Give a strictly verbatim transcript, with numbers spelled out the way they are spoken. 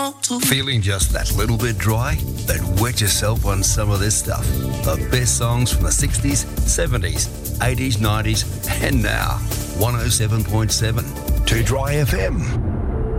want to. Feeling just that little bit dry? Then wet yourself on some of this stuff. The best songs from the sixties, seventies, eighties, nineties, and now. one oh seven point seven. To Dry F M.